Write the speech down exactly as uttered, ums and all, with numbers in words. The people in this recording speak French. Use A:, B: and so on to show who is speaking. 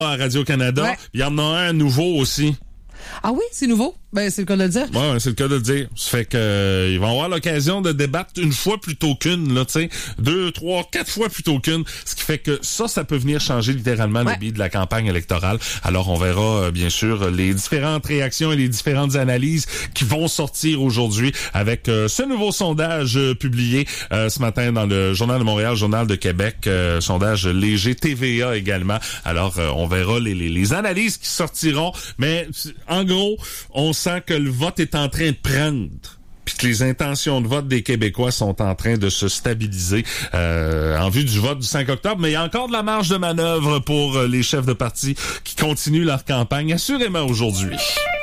A: à Radio-Canada.
B: Ouais.
A: Il y en a un nouveau aussi.
B: Ah oui, c'est nouveau? Ben, c'est le cas de le dire.
A: Ouais, c'est le cas de le dire. Ça fait que euh, ils vont avoir l'occasion de débattre une fois plutôt qu'une, là, tu sais. Deux, trois, quatre fois plutôt qu'une. Ce qui fait que ça, ça peut venir changer littéralement
B: Ouais.
A: le billet de la campagne électorale. Alors, on verra, euh, bien sûr, les différentes réactions et les différentes analyses qui vont sortir aujourd'hui avec euh, ce nouveau sondage euh, publié euh, ce matin dans le Journal de Montréal, Journal de Québec, euh, sondage léger, T V A également. Alors, euh, on verra les, les, les analyses qui sortiront. Mais, en gros, on sent que le vote est en train de prendre, puis que les intentions de vote des Québécois sont en train de se stabiliser euh, en vue du vote du cinq octobre. Mais il y a encore de la marge de manœuvre pour les chefs de parti qui continuent leur campagne, assurément aujourd'hui.